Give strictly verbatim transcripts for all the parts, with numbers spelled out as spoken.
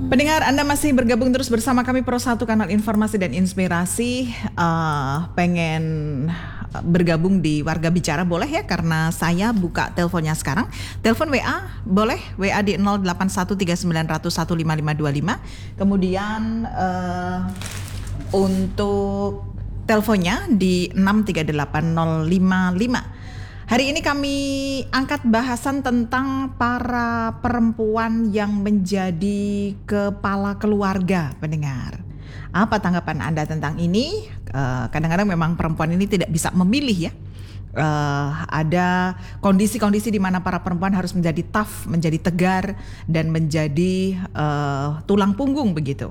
Pendengar, Anda masih bergabung terus bersama kami Pro satu Kanal Informasi dan Inspirasi. uh, Pengen bergabung di Warga Bicara boleh ya, karena saya buka teleponnya sekarang. Telepon W A boleh, W A di nol delapan satu tiga sembilan nol nol satu lima lima dua lima. Kemudian uh, untuk teleponnya di enam tiga delapan nol lima lima. Hari ini kami angkat bahasan tentang para perempuan yang menjadi kepala keluarga, pendengar. Apa tanggapan Anda tentang ini? Uh, kadang-kadang memang perempuan ini tidak bisa memilih ya. Uh, ada kondisi-kondisi di mana para perempuan harus menjadi tough, menjadi tegar, dan menjadi uh, tulang punggung begitu.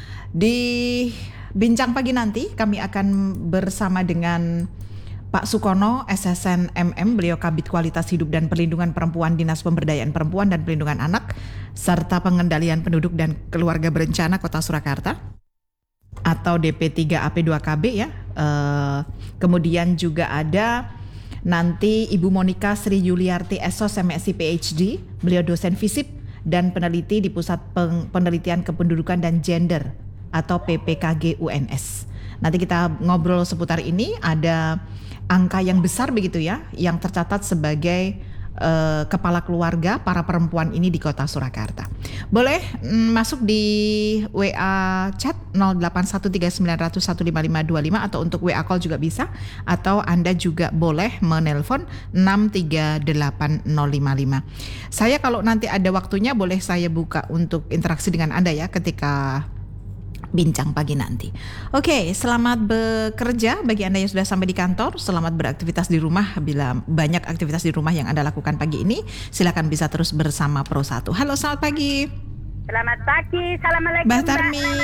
Di bincang pagi nanti kami akan bersama dengan Pak Sukono, S S N M M, beliau Kabid Kualitas Hidup dan Perlindungan Perempuan, Dinas Pemberdayaan Perempuan dan Perlindungan Anak, serta Pengendalian Penduduk dan Keluarga Berencana Kota Surakarta, atau D P tiga A P dua K B ya. Uh, kemudian juga ada nanti Ibu Monika Sri Yuliarti S O S M S I P H D, beliau dosen FISIP dan peneliti di Pusat Peng- Penelitian Kependudukan dan Gender atau P P K G U N S. Nanti kita ngobrol seputar ini. Ada angka yang besar begitu ya, yang tercatat sebagai uh, kepala keluarga para perempuan ini di Kota Surakarta. Boleh mm, masuk di W A chat nol delapan satu tiga sembilan nol nol satu lima lima dua lima, atau untuk W A call juga bisa, atau Anda juga boleh menelpon enam tiga delapan nol lima lima. Saya kalau nanti ada waktunya boleh saya buka untuk interaksi dengan Anda ya ketika bincang pagi nanti. Oke, selamat bekerja bagi Anda yang sudah sampai di kantor. Selamat beraktivitas di rumah. Bila banyak aktivitas di rumah yang Anda lakukan pagi ini, silakan bisa terus bersama Pro satu. Halo, selamat pagi. Selamat pagi. Assalamualaikum, Mbak Tarmi.